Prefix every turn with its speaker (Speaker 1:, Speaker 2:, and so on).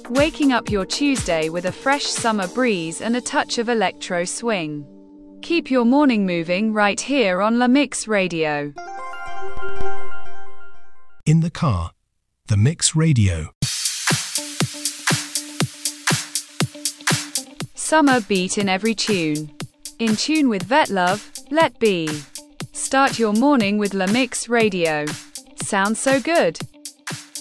Speaker 1: waking up your Tuesday with a fresh summer breeze and a touch of electro swing. Keep your morning moving right here on La Mix Radio.
Speaker 2: In the car, The Mix Radio.
Speaker 1: Summer beat in every tune. In tune with Vet Love, Let Be. Start your morning with La Mix Radio. Sounds so good.